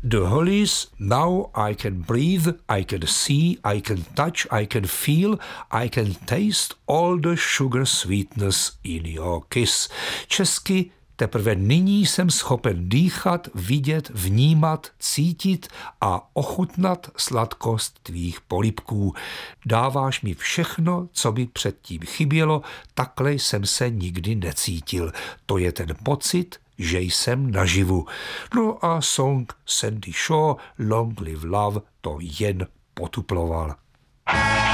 The Hollies, Now I Can Breathe, I Can See, I Can Touch, I Can Feel, I Can Taste All the Sugar Sweetness in Your Kiss. Česky: teprve nyní jsem schopen dýchat, vidět, vnímat, cítit a ochutnat sladkost tvých polibků. Dáváš mi všechno, co mi předtím chybělo, takhle jsem se nikdy necítil. To je ten pocit, že jsem naživu. No a song Sandy Shaw, Long Live Love, to jen potuploval.